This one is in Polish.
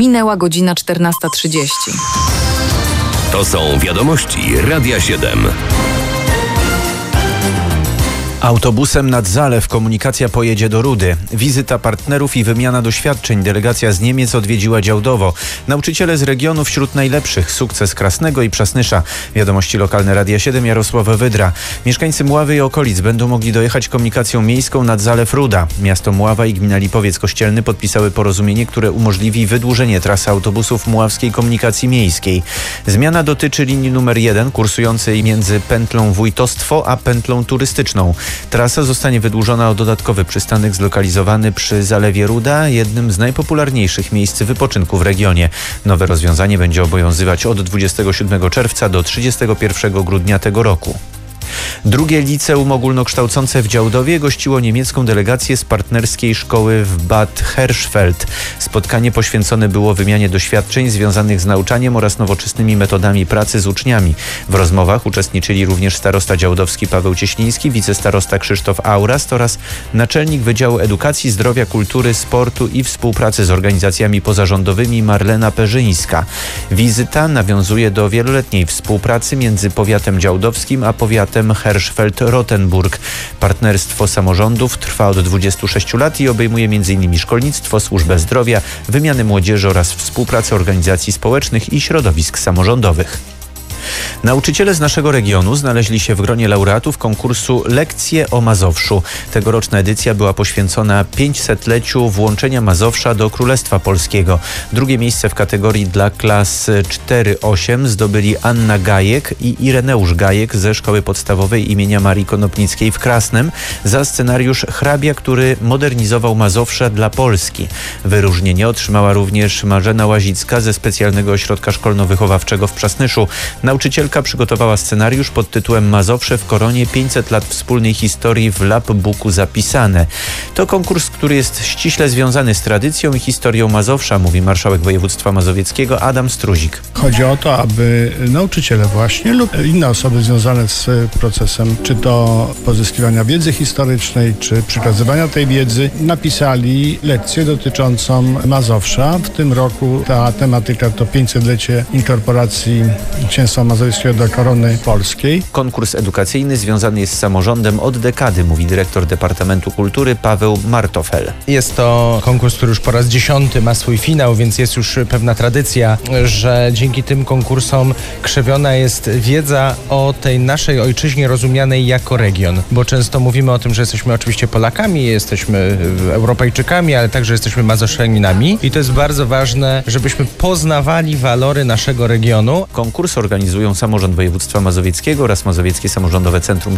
Minęła godzina 14:30. To są wiadomości Radia 7. Autobusem nad Zalew komunikacja pojedzie do Rudy. Wizyta partnerów i wymiana doświadczeń. Delegacja z Niemiec odwiedziła Działdowo. Nauczyciele z regionu wśród najlepszych. Sukces Krasnego i Przasnysza. Wiadomości lokalne Radia 7, Jarosław Wydra. Mieszkańcy Mławy i okolic będą mogli dojechać komunikacją miejską nad Zalew Ruda. Miasto Mława i gmina Lipowiec Kościelny podpisały porozumienie, które umożliwi wydłużenie trasy autobusów mławskiej komunikacji miejskiej. Zmiana dotyczy linii numer 1 kursującej między pętlą Wójtostwo a pętlą turystyczną. Trasa zostanie wydłużona o dodatkowy przystanek zlokalizowany przy Zalewie Ruda, jednym z najpopularniejszych miejsc wypoczynku w regionie. Nowe rozwiązanie będzie obowiązywać od 27 czerwca do 31 grudnia tego roku. Drugie liceum ogólnokształcące w Działdowie gościło niemiecką delegację z partnerskiej szkoły w Bad Herschfeld. Spotkanie poświęcone było wymianie doświadczeń związanych z nauczaniem oraz nowoczesnymi metodami pracy z uczniami. W rozmowach uczestniczyli również starosta działdowski Paweł Cieśliński, wicestarosta Krzysztof Aurast oraz naczelnik Wydziału Edukacji, Zdrowia, Kultury, Sportu i Współpracy z organizacjami pozarządowymi Marlena Perzyńska. Wizyta nawiązuje do wieloletniej współpracy między powiatem działdowskim a powiatem Herschfeld-Rotenburg. Partnerstwo samorządów trwa od 26 lat i obejmuje m.in. szkolnictwo, służbę zdrowia, wymianę młodzieży oraz współpracę organizacji społecznych i środowisk samorządowych. Nauczyciele z naszego regionu znaleźli się w gronie laureatów konkursu Lekcje o Mazowszu. Tegoroczna edycja była poświęcona 500-leciu włączenia Mazowsza do Królestwa Polskiego. Drugie miejsce w kategorii dla klas 4-8 zdobyli Anna Gajek i Ireneusz Gajek ze Szkoły Podstawowej imienia Marii Konopnickiej w Krasnem za scenariusz Hrabia, który modernizował Mazowsze dla Polski. Wyróżnienie otrzymała również Marzena Łazicka ze Specjalnego Ośrodka Szkolno-Wychowawczego w Przasnyszu. Nauczycielka przygotowała scenariusz pod tytułem Mazowsze w koronie 500 lat wspólnej historii w Labbooku zapisane. To konkurs, który jest ściśle związany z tradycją i historią Mazowsza, mówi marszałek województwa mazowieckiego Adam Struzik. Chodzi o to, aby nauczyciele właśnie lub inne osoby związane z procesem, czy to pozyskiwania wiedzy historycznej, czy przekazywania tej wiedzy, napisali lekcję dotyczącą Mazowsza. W tym roku ta tematyka to 500-lecie inkorporacji Księstwa Mazowieckiego do korony polskiej. Konkurs edukacyjny związany jest z samorządem od dekady, mówi dyrektor Departamentu Kultury Paweł Martofel. Jest to konkurs, który już po raz 10 ma swój finał, więc jest już pewna tradycja, że dzięki tym konkursom krzewiona jest wiedza o tej naszej ojczyźnie rozumianej jako region. Bo często mówimy o tym, że jesteśmy oczywiście Polakami, jesteśmy Europejczykami, ale także jesteśmy Mazowszaninami i to jest bardzo ważne, żebyśmy poznawali walory naszego regionu. Konkurs organizują samorząd województwa mazowieckiego oraz Mazowieckie Samorządowe Centrum